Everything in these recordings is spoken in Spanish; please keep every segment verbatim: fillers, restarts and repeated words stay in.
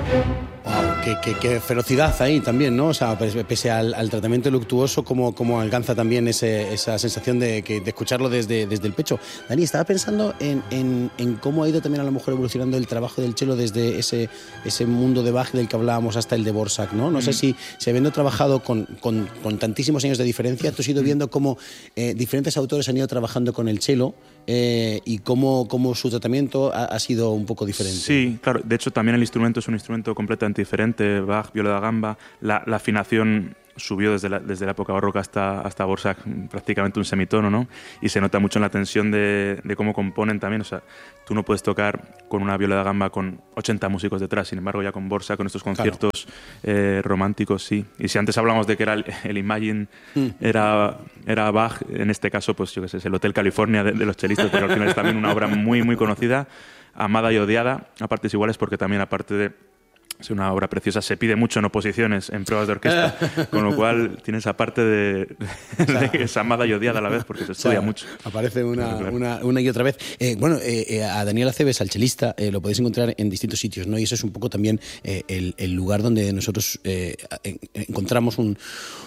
Wow, qué, qué, qué ferocidad ahí también, ¿no? O sea, pese al, al tratamiento luctuoso, cómo, cómo alcanza también ese, esa sensación de, que, de escucharlo desde, desde el pecho. Dani, estaba pensando en, en, en cómo ha ido también a lo mejor evolucionando el trabajo del cello desde ese, ese mundo de Bach del que hablábamos hasta el de Dvorak, ¿no? No mm. sé si, si habiendo trabajado con, con, con tantísimos años de diferencia, tú has ido viendo cómo eh, diferentes autores han ido trabajando con el cello eh, y cómo, cómo su tratamiento ha, ha sido un poco diferente. Sí, claro. De hecho, también el instrumento es un instrumento completamente diferente. Bach, viola da gamba, la, la afinación subió desde la, desde la época barroca hasta, hasta Dvorak prácticamente un semitono, ¿no? Y se nota mucho en la tensión de, de cómo componen también. O sea, tú no puedes tocar con una viola da gamba con ochenta músicos detrás, sin embargo ya con Dvorak, con estos conciertos claro. eh, románticos, sí. Y si antes hablamos de que era el, el Imagine, mm. era, era Bach, en este caso, pues yo qué sé, es el Hotel California de, de los chelistas, pero al final es también una obra muy, muy conocida, amada y odiada a partes iguales, porque también aparte de es una obra preciosa, se pide mucho en oposiciones, en pruebas de orquesta, con lo cual tiene esa parte de, de que es amada y odiada a la vez, porque se estudia o sea, mucho. Aparece una, una, una y otra vez. Eh, bueno, eh, a Daniel Acebes, al chelista, eh, lo podéis encontrar en distintos sitios, ¿no? Y eso es un poco también eh, el, el lugar donde nosotros eh, encontramos un,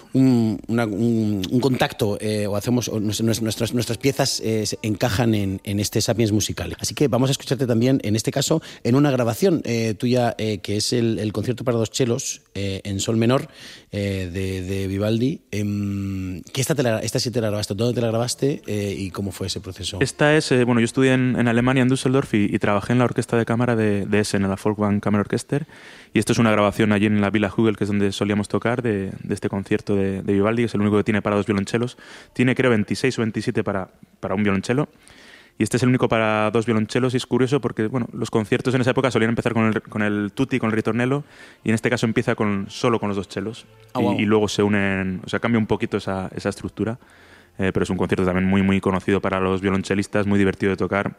un, una, un, un contacto eh, o hacemos o nuestras, nuestras piezas eh, encajan en, en este Sapiens musical. Así que vamos a escucharte también, en este caso, en una grabación eh, tuya, eh, que es el El, el concierto para dos chelos eh, en sol menor eh, de, de Vivaldi. Eh, ¿qué esta, te la, esta sí te la grabaste? ¿Dónde te la grabaste eh, y cómo fue ese proceso? Esta es, eh, bueno, yo estudié en, en Alemania, en Düsseldorf, y, y trabajé en la orquesta de cámara de, de Essen, en la Folkwang Kammerorchester, y esto es una grabación allí en la Villa Hügel, que es donde solíamos tocar, de, de este concierto de, de Vivaldi, que es el único que tiene para dos violonchelos. Tiene, creo, veintiséis o veintisiete para, para un violonchelo. Y este es el único para dos violonchelos, y es curioso porque bueno, los conciertos en esa época solían empezar con el, con el tutti, con el ritornello, y en este caso empieza con, solo con los dos chelos. Oh, y, wow. y luego se unen, o sea, cambia un poquito esa, esa estructura, eh, pero es un concierto también muy, muy conocido para los violonchelistas, muy divertido de tocar.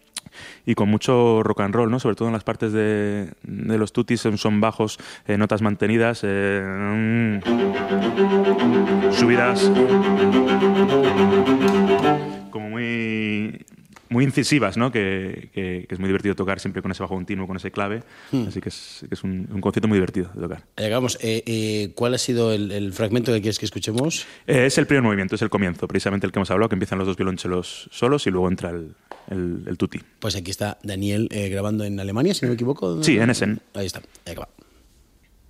Y con mucho rock and roll, ¿no? Sobre todo en las partes de, de los tutis, son, son bajos, eh, notas mantenidas, eh, mm, subidas como muy, muy incisivas, ¿no? Que, que, que es muy divertido tocar siempre con ese bajo continuo, con ese clave. Hmm. Así que es, que es un, un concierto muy divertido de tocar. Llegamos. Eh, eh, ¿Cuál ha sido el, el fragmento que quieres que escuchemos? Eh, es el primer movimiento, es el comienzo, precisamente el que hemos hablado, que empiezan los dos violonchelos solos y luego entra el, el, el tutti. Pues aquí está Daniel eh, grabando en Alemania, si no me equivoco. Sí, en Essen. Ahí está, ahí acaba.